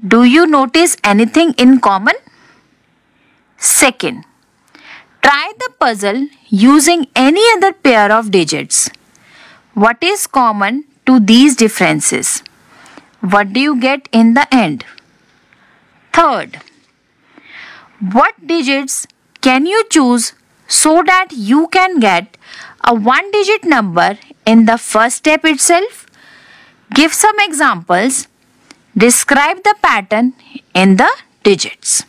Do you notice anything in common? Second, try the puzzle using any other pair of digits. What is common to these differences? What do you get in the end? Third, what digits can you choose so that you can get a one-digit number in the first step itself? Give some examples. Describe the pattern in the digits.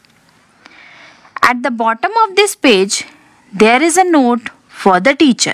At the bottom of this page, there is a note for the teacher.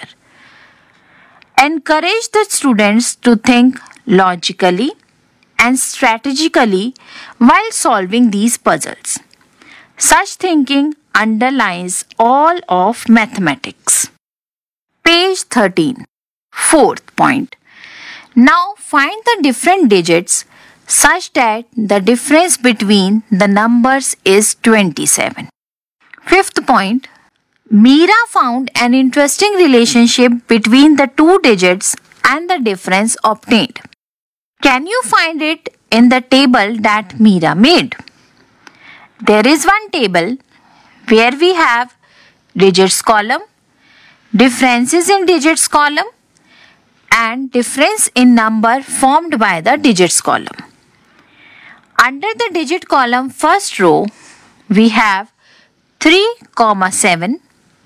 Encourage the students to think logically and strategically while solving these puzzles. Such thinking underlies all of mathematics. Page 13. Fourth point. Now find the different digits such that the difference between the numbers is 27. Fifth point. Meera found an interesting relationship between the two digits and the difference obtained. Can you find it in the table that Meera made? There is one table where we have digits column, differences in digits column, and difference in number formed by the digits column. Under the digit column first row, we have 3, 7.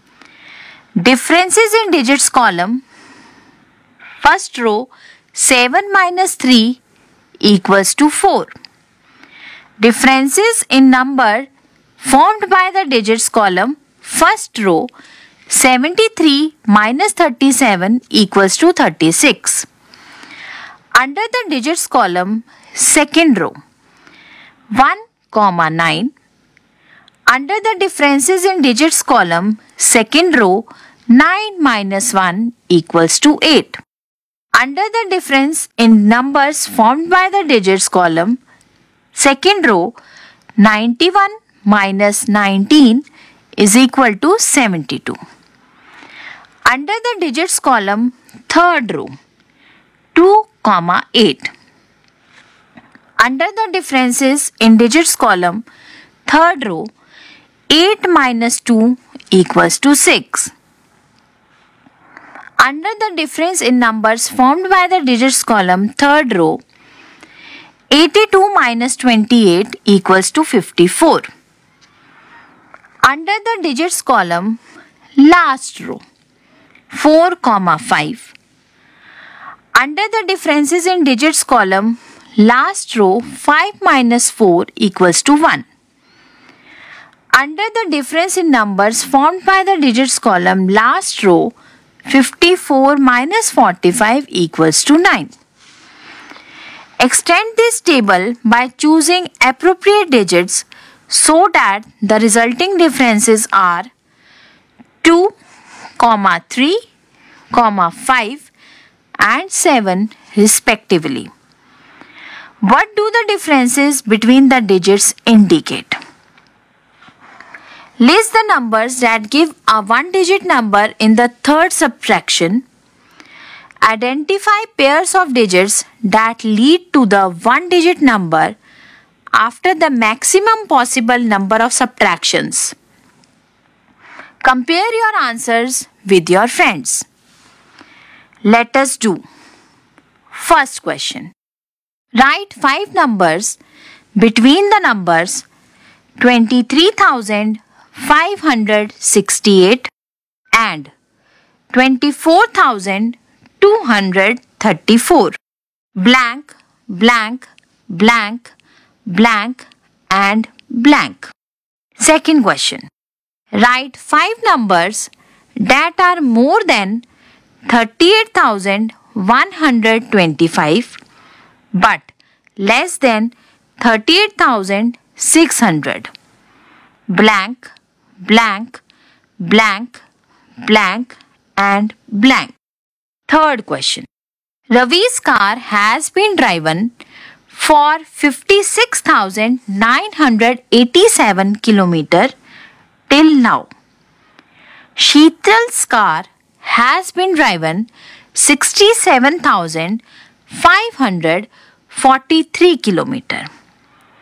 Differences in digits column first row 7 minus 3 equals to 4. Differences in number formed by the digits column first row 73 minus 37 equals to 36. Under the digits column second row 1, 9. Under the differences in digits column second row 9 minus 1 equals to 8. Under the difference in numbers formed by the digits column second row 91 minus 19 is equal to 72. Under the digits column third row 2, 8. Under the differences in digits column third row 8 minus 2 equals to 6. Under the difference in numbers formed by the digits column third row 82 minus 28 equals to 54. Under the digits column last row 4, 5. Under the differences in digits column last row 5 minus 4 equals to 1. Under the difference in numbers formed by the digits column last row 54 minus 45 equals to 9. Extend this table by choosing appropriate digits so that the resulting differences are 2, 3, 5 and 7 respectively. What do the differences between the digits indicate? List the numbers that give a one-digit number in the third subtraction. Identify pairs of digits that lead to the one-digit number after the maximum possible number of subtractions. Compare your answers with your friends. Let us do. First question. Write 5 numbers between the numbers 23,568 and 24,234. Blank, blank, blank, blank and blank. Second question. Write 5 numbers that are more than 38,125 but less than 38,600. Blank, blank, blank, blank and blank. Third question. Ravi's car has been driven for 56,987 km till now. Sheetal's car has been driven 67,543 km.